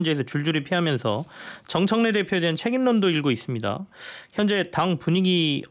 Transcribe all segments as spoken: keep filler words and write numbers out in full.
현재에서 줄줄이 피하면서 정청래 대표에 대한 책임론도 일고 있습니다. 현재 당 분위기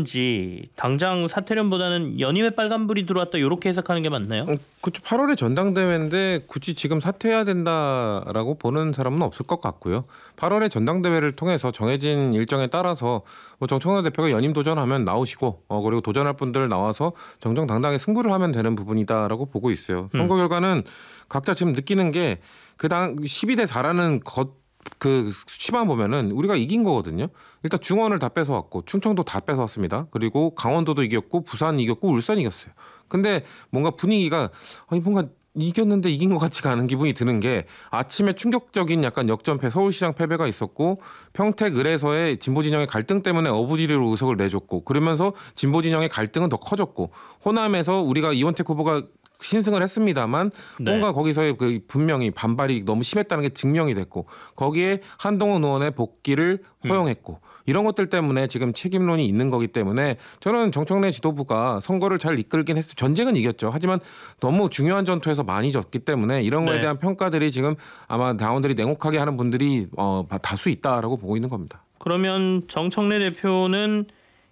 어떤지 당장 사퇴론보다는 연임의 빨간불이 들어왔다 이렇게 해석하는 게 맞나요? 어, 그렇죠. 팔월에 전당대회인데 굳이 지금 사퇴해야 된다라고 보는 사람은 없을 것 같고요. 팔월에 전당대회를 통해서 정해진 일정에 따라서 뭐 정청래 대표가 연임 도전하면 나오시고 어, 그리고 도전할 분들 나와서 정정당당하게 승부를 하면 되는 부분이다라고 보고 있어요. 선거 음. 결과는 각자 지금 느끼는 게 그 당 십이 대 사라는 것 그 수치만 보면은 우리가 이긴 거거든요. 일단 중원을 다 뺏어왔고 충청도 다 뺏어왔습니다. 그리고 강원도도 이겼고 부산 이겼고 울산 이겼어요. 근데 뭔가 분위기가 아니 뭔가 이겼는데 이긴 것 같지가 않은 기분이 드는 게 아침에 충격적인 약간 역전패 서울시장 패배가 있었고 평택 을에서의 진보 진영의 갈등 때문에 어부지리로 의석을 내줬고 그러면서 진보 진영의 갈등은 더 커졌고 호남에서 우리가 이원택 후보가 신승을 했습니다만 네. 뭔가 거기서의 그 분명히 반발이 너무 심했다는 게 증명이 됐고 거기에 한동훈 의원의 복귀를 허용했고 음. 이런 것들 때문에 지금 책임론이 있는 거기 때문에 저는 정청래 지도부가 선거를 잘 이끌긴 했어요. 전쟁은 이겼죠. 하지만 너무 중요한 전투에서 많이 졌기 때문에 이런 거에 네. 대한 평가들이 지금 아마 당원들이 냉혹하게 하는 분들이 어, 다수 있다라고 보고 있는 겁니다. 그러면 정청래 대표는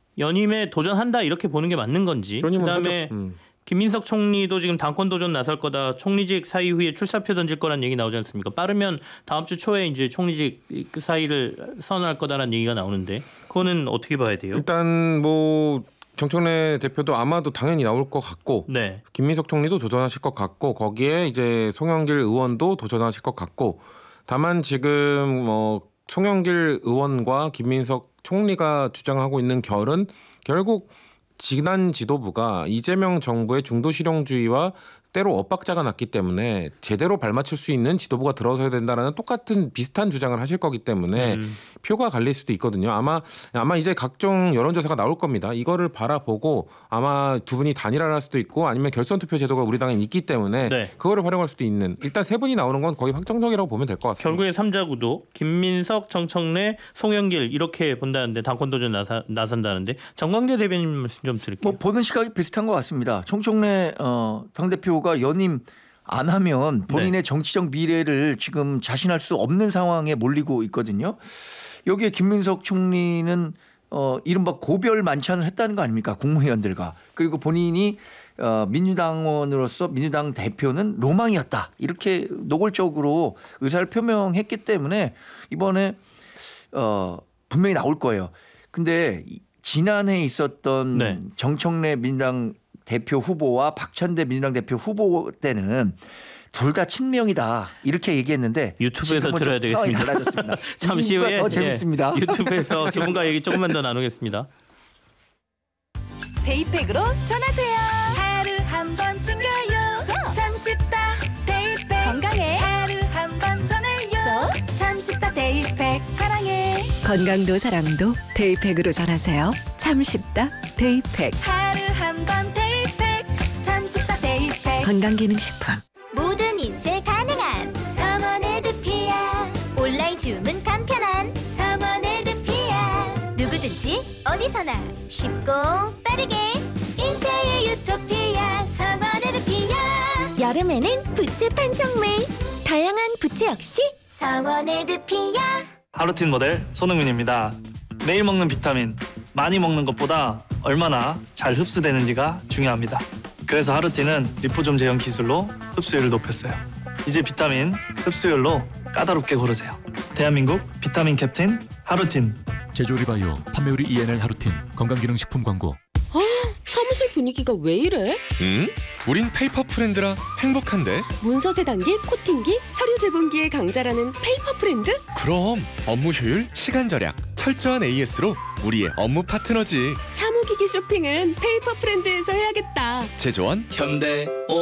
연임에 도전한다 이렇게 보는 게 맞는 건지 그다음에 음. 김민석 총리도 지금 당권 도전 나설 거다. 총리직 사의 후에 출사표 던질 거란 얘기 나오지 않습니까? 빠르면 다음 주 초에 이제 총리직 사의를 선언할 거다라는 얘기가 나오는데 그거는 어떻게 봐야 돼요? 일단 뭐 정청래 대표도 아마도 당연히 나올 것 같고 네. 김민석 총리도 도전하실 것 같고 거기에 이제 송영길 의원도 도전하실 것 같고 다만 지금 뭐 송영길 의원과 김민석 총리가 주장하고 있는 결은 결국 지난 지도부가 이재명 정부의 중도 실용주의와 때로 엇박자가 났기 때문에 제대로 발맞출 수 있는 지도부가 들어서야 된다라는 똑같은 비슷한 주장을 하실 거기 때문에 음. 표가 갈릴 수도 있거든요. 아마 아마 이제 각종 여론조사가 나올 겁니다. 이거를 바라보고 아마 두 분이 단일화를 할 수도 있고 아니면 결선 투표 제도가 우리 당에 있기 때문에 네. 그거를 활용할 수도 있는 일단 세 분이 나오는 건 거의 확정적이라고 보면 될 것 같습니다. 결국에 삼자구도 김민석, 정청래, 송영길 이렇게 본다는데 당권 도전 나사, 나선다는데 정광재 대변인 말씀 좀 드릴게요. 뭐 보는 시각이 비슷한 것 같습니다. 정청래 어, 당대표 가 연임 안 하면 본인의 네. 정치적 미래를 지금 자신할 수 없는 상황에 몰리고 있거든요. 여기에 김민석 총리는 어, 이른바 고별 만찬을 했다는 거 아닙니까? 국무위원들과. 그리고 본인이 어, 민주당원으로서 민주당 대표는 로망이었다. 이렇게 노골적으로 의사를 표명했기 때문에 이번에 어, 분명히 나올 거예요. 근데 지난해 있었던 네. 정청래 민주당 대표 후보와 박찬대 민주당 대표 후보 때는 둘 다 친명이다 이렇게 얘기했는데 유튜브에서 들어야 되겠습니다. 달라졌습니다. 잠시 후에 더 재밌습니다. 예, 유튜브에서 두 분과 얘기 조금만 더 나누겠습니다. 데이팩으로 전하세요. 하루 한 번 챙겨요. 참 쉽다 데이팩. 건강해 하루 한 번 전해요. 참 쉽다 데이팩. 사랑해 건강도 사랑도 데이팩으로 전하세요. 참 쉽다 데이팩. 하루 한 번 데이팩. 참 쉽다 데이팩. 건강기능식품. 모든 인쇄 가능한 성원 에드피아. 온라인 주문 간편한 성원 에드피아. 누구든지 어디서나 쉽고 빠르게 인쇄의 유토피아 성원 에드피아. 여름에는 부채 판촉물 다양한 부채 역시 성원 에드피아. 하루틴 모델 손흥민입니다. 매일 먹는 비타민 많이 먹는 것보다 얼마나 잘 흡수되는지가 중요합니다. 그래서 하루틴은 리포좀 제형 기술로 흡수율을 높였어요. 이제 비타민 흡수율로 까다롭게 고르세요. 대한민국 비타민 캡틴 하루틴. 제조리바이오 판매율이 이엔엘 하루틴. 건강기능식품 광고. 아, 사무실 분위기가 왜 이래? 음? 우린 페이퍼 프렌드라 행복한데? 문서 세단기, 코팅기, 서류 제본기의 강자라는 페이퍼 프렌드? 그럼 업무 효율, 시간 절약, 철저한 에이에스로 우리의 업무 파트너지. 사무기기 쇼핑은 페이퍼 프렌드에서 해야겠다. 제조원 현대